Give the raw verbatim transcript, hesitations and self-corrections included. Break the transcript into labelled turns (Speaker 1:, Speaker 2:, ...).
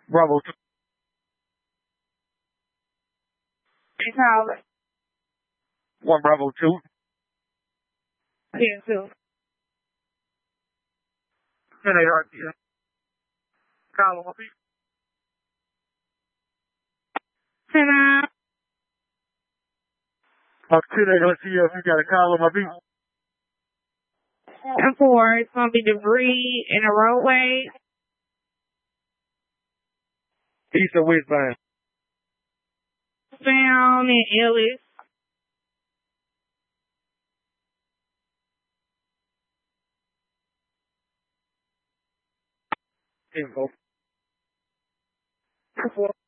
Speaker 1: Bravo two.
Speaker 2: Hey, Tyler.
Speaker 1: One Bravo two.
Speaker 2: ten two.
Speaker 1: ten eight R T M. Call on my feet.
Speaker 2: ten nine.
Speaker 1: Uh, ten eight R T M, you got a call on my feet.
Speaker 2: ten four. It's going to be debris in the roadway.
Speaker 1: East or westbound?
Speaker 2: Found in Ellis.
Speaker 1: Info.
Speaker 2: ten four.